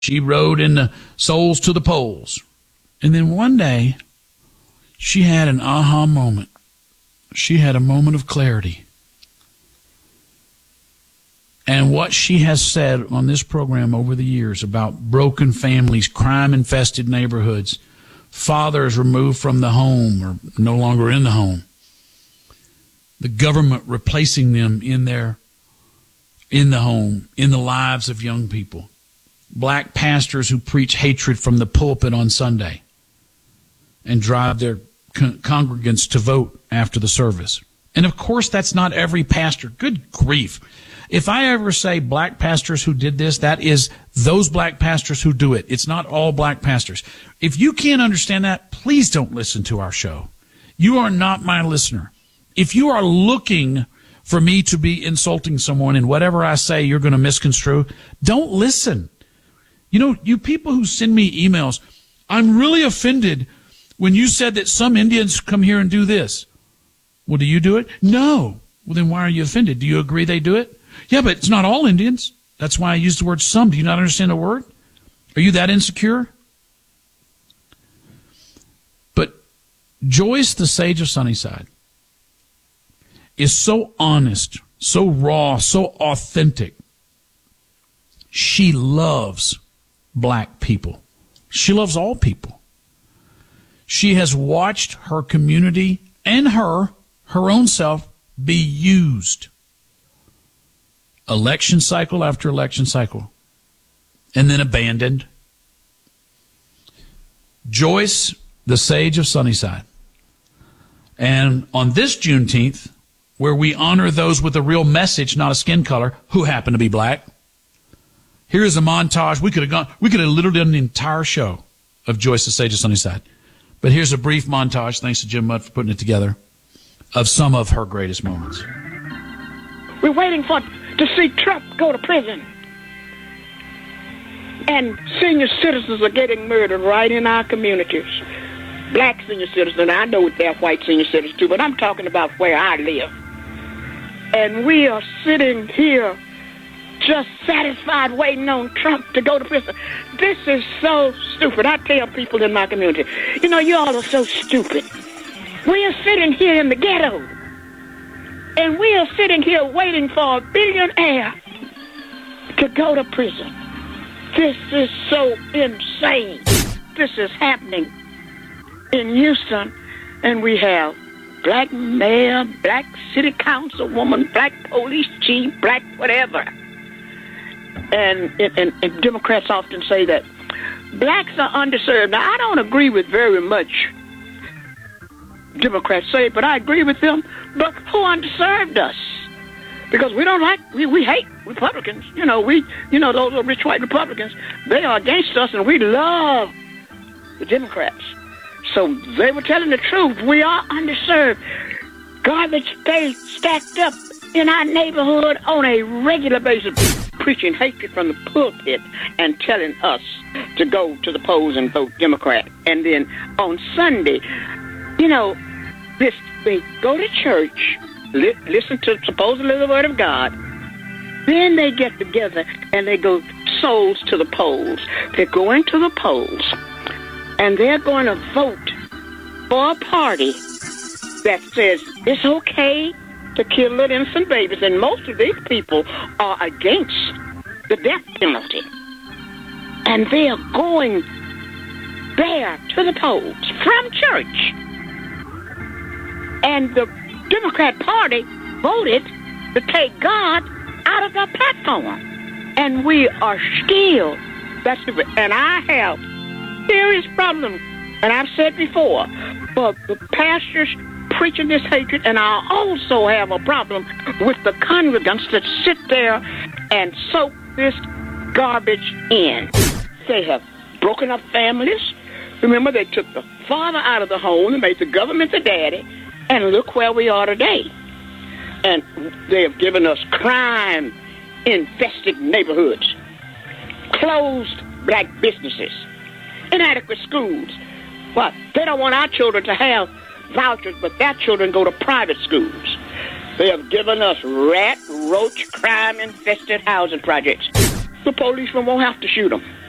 She rode in the souls to the polls. And then one day, she had an aha moment. She had a moment of clarity. And what she has said on this program over the years about broken families, crime-infested neighborhoods, fathers removed from the home or no longer in the home, the government replacing them in the home, in the lives of young people, black pastors who preach hatred from the pulpit on Sunday and drive their congregants to vote after the service. And of course, that's not every pastor. Good grief. If I ever say black pastors who did this, that is those black pastors who do it. It's not all black pastors. If you can't understand that, please don't listen to our show. You are not my listener. If you are looking for me to be insulting someone and whatever I say you're going to misconstrue, don't listen. You know, you people who send me emails, I'm really offended when you said that some Indians come here and do this. Well, do you do it? No. Well, then why are you offended? Do you agree they do it? Yeah, but it's not all Indians. That's why I use the word some. Do you not understand the word? Are you that insecure? But Joyce, the sage of Sunnyside, is so honest, so raw, so authentic. She loves black people. She loves all people. She has watched her community and her own self be used. Election cycle after election cycle. And then abandoned. Joyce, the sage of Sunnyside. And on this Juneteenth, where we honor those with a real message, not a skin color, who happen to be black, here's a montage. We could have literally done an entire show of Joyce, the sage of Sunnyside. But here's a brief montage, thanks to Jim Mudd for putting it together, of some of her greatest moments. We're waiting to see Trump go to prison. And senior citizens are getting murdered right in our communities. Black senior citizens, I know they're white senior citizens too, but I'm talking about where I live. And we are sitting here just satisfied waiting on Trump to go to prison. This is so stupid. I tell people in my community, you know, you all are so stupid. We are sitting here in the ghetto, and we are sitting here waiting for a billionaire to go to prison. This is so insane. This is happening in Houston, and we have black mayor, black city councilwoman, black police chief, black whatever. And Democrats often say that blacks are underserved. Now, I don't agree with very much Democrats say, but I agree with them. But who underserved us? Because we don't we hate Republicans. Those are rich white Republicans. They are against us, and we love the Democrats. So they were telling the truth. We are underserved. Garbage stays stacked up in our neighborhood on a regular basis, preaching hatred from the pulpit and telling us to go to the polls and vote Democrat. And then on Sunday, they go to church, listen to supposedly the Word of God. Then they get together and they go souls to the polls. They're going to the polls, and they're going to vote for a party that says it's okay to kill little innocent babies. And most of these people are against the death penalty. And they are going there to the polls from church. And the Democrat Party voted to take God out of their platform. And we are still that stupid. And I have serious problems, and I've said before, for the pastors preaching this hatred, and I also have a problem with the congregants that sit there and soak this garbage in. They have broken up families. Remember, they took the father out of the home and made the government the daddy, and look where we are today. And they have given us crime-infested neighborhoods, closed black businesses, inadequate schools. What? They don't want our children to have vouchers, but their children go to private schools. They have given us rat, roach, crime-infested housing projects. The policemen won't have to shoot them.